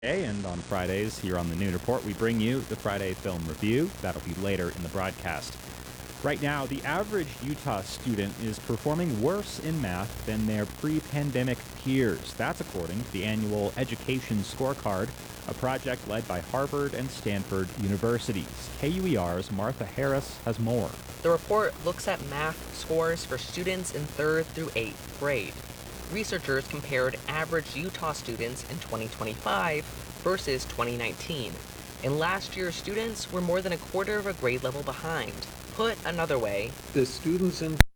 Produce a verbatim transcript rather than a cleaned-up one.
And on Fridays here on the Noon Report, we bring you the Friday Film Review. That'll be later in the broadcast. Right now, the average Utah student is performing worse in math than their pre-pandemic peers. That's according to the annual Education Scorecard, a project led by Harvard and Stanford universities. K U E R's Martha Harris has more. The report looks at math scores for students in third through eighth grade. Researchers compared average Utah students in twenty twenty-five versus twenty nineteen, and last year's students were more than a quarter of a grade level behind. Put another way, the students in